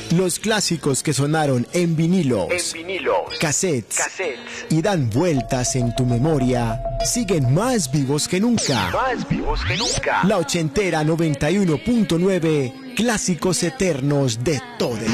Los clásicos que sonaron en vinilos, cassettes y dan vueltas en tu memoria siguen más vivos que nunca. La ochentera 91.9, clásicos eternos de todo el